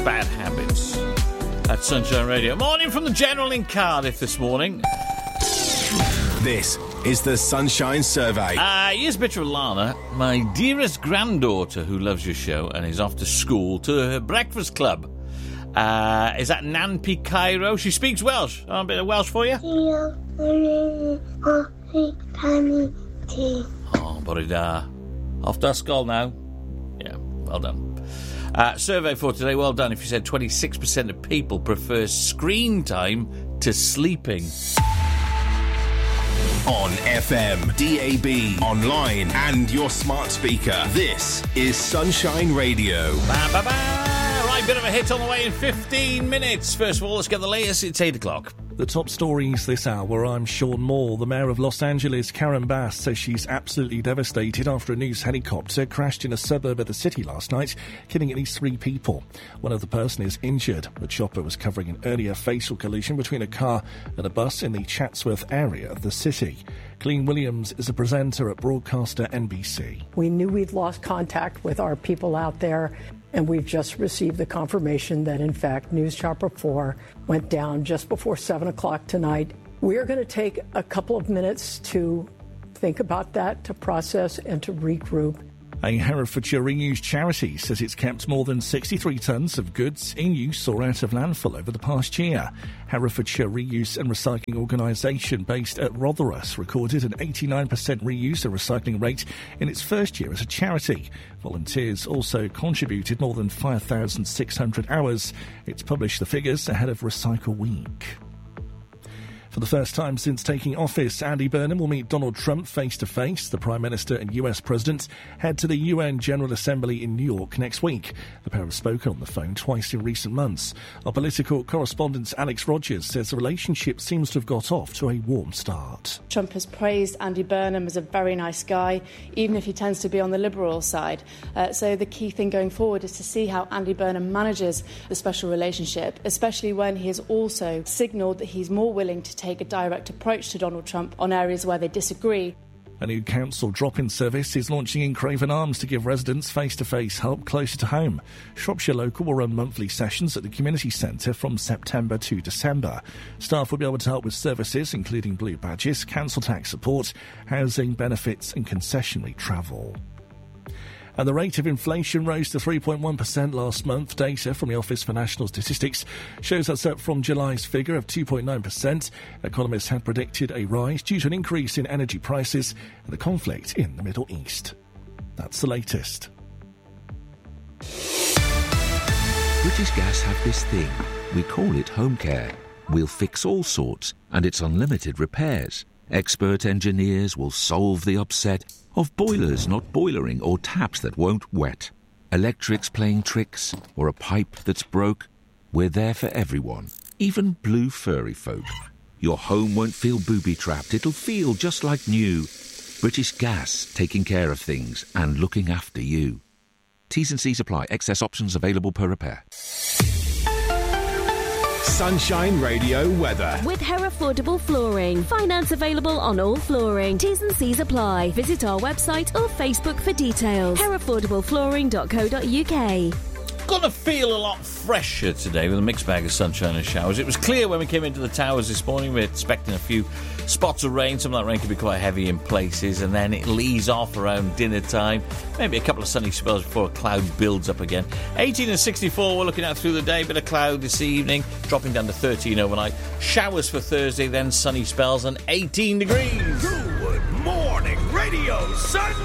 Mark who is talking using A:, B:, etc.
A: Bad habits. That's Sunshine Radio. Morning from the General in Cardiff this morning.
B: This is the Sunshine Survey.
A: Here's a picture of Lana, my dearest granddaughter who loves your show and is off to school to her breakfast club. Is that Nanpi Cairo? She speaks Welsh. A bit of Welsh for you? Oh, Borida. Off to school now. Yeah, well done. Survey for today, well done. If you said 26% of people prefer screen time to sleeping.
B: On FM, DAB, online, and your smart speaker. This is Sunshine Radio.
A: Right, bit of a hit on the way in 15 minutes. First of all, let's get the latest. It's 8 o'clock.
C: The top stories this hour, I'm Sean Moore. The mayor of Los Angeles, Karen Bass, says she's absolutely devastated after a news helicopter crashed in a suburb of the city last night, killing at least 3 people. One of the person is injured. The chopper was covering an earlier fatal collision between a car and a bus in the Chatsworth area of the city. Colleen Williams is a presenter at broadcaster NBC.
D: We knew we'd lost contact with our people out there, and we've just received the confirmation that, in fact, News Chopper 4 went down just before 7 o'clock tonight. We're going to take a couple of minutes to think about that, to process and to regroup.
C: A Herefordshire reuse charity says it's kept more than 63 tonnes of goods in use or out of landfill over the past year. Herefordshire Reuse and Recycling Organisation, based at Rotherham, recorded an 89% reuse and recycling rate in its first year as a charity. Volunteers also contributed more than 5,600 hours. It's published the figures ahead of Recycle Week. For the first time since taking office, Andy Burnham will meet Donald Trump face-to-face. The Prime Minister and US President head to the UN General Assembly in New York next week. The pair have spoken on the phone twice in recent months. Our political correspondent Alex Rogers says the relationship seems to have got off to a warm start.
E: Trump has praised Andy Burnham as a very nice guy, even if he tends to be on the Liberal side. So the key thing going forward is to see how Andy Burnham manages the special relationship, especially when he has also signalled that he's more willing to take a direct approach to Donald Trump on areas where they disagree.
C: A new council drop-in service is launching in Craven Arms to give residents face-to-face help closer to home. Shropshire Local will run monthly sessions at the community centre from September to December. Staff will be able to help with services including blue badges, council tax support, housing, benefits and concessionary travel. And the rate of inflation rose to 3.1% last month. Data from the Office for National Statistics shows that's up from July's figure of 2.9%. Economists had predicted a rise due to an increase in energy prices and the conflict in the Middle East. That's the latest.
F: British Gas have this thing. We call it home care. We'll fix all sorts, and it's unlimited repairs. Expert engineers will solve the upset of boilers not boilering or taps that won't wet. Electrics playing tricks or a pipe that's broke. We're there for everyone, even blue furry folk. Your home won't feel booby-trapped. It'll feel just like new. British Gas, taking care of things and looking after you. T's and C's apply. Excess options available per repair.
B: Sunshine Radio weather.
G: With Herefordable Flooring. Finance available on all flooring. T's and C's apply. Visit our website or Facebook for details. Herefordableflooring.co.uk.
A: Going to feel a lot fresher today with a mixed bag of sunshine and showers. It was clear when we came into the towers this morning. We were expecting a few spots of rain. Some of that rain could be quite heavy in places, and then it'll ease off around dinner time. Maybe a couple of sunny spells before a cloud builds up again. 18 and 64 we're looking at through the day. Bit of cloud this evening, dropping down to 13 overnight. Showers for Thursday, then sunny spells and 18 degrees.
B: Good morning, Radio Sunshine.